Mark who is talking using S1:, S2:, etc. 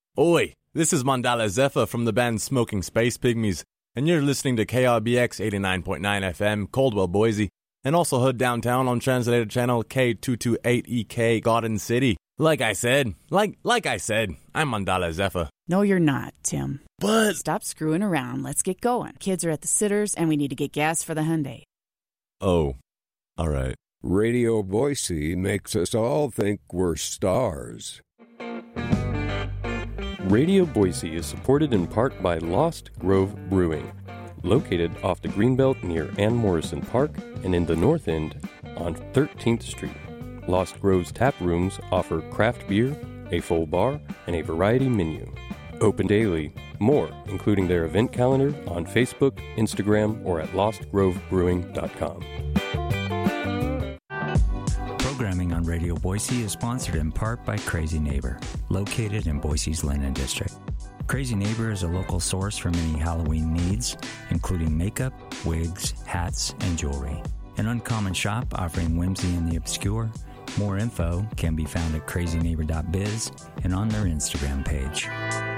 S1: Oi, this is Mandala Zephyr from the band Smoking Space Pygmies, and you're listening to KRBX 89.9 FM, Caldwell, Boise, and also heard downtown on translator channel K228EK, Garden City. Like I said, I'm Mandala Zephyr.
S2: No, you're not, Tim.
S1: But...
S2: Stop screwing around. Let's get going. Kids are at the sitters, and we need to get gas for the Hyundai.
S1: Oh, all right.
S3: Radio Boise makes us all think we're stars.
S4: Radio Boise is supported in part by Lost Grove Brewing, located off the Greenbelt near Ann Morrison Park and in the North End on 13th Street. Lost Grove's tap rooms offer craft beer, a full bar, and a variety menu. Open daily. More, including their event calendar, on Facebook, Instagram, or at lostgrovebrewing.com.
S5: Programming on Radio Boise is sponsored in part by Crazy Neighbor, located in Boise's Linden District. Crazy Neighbor is a local source for many Halloween needs, including makeup, wigs, hats, and jewelry. An uncommon shop offering whimsy and the obscure. More info can be found at crazyneighbor.biz and on their Instagram page.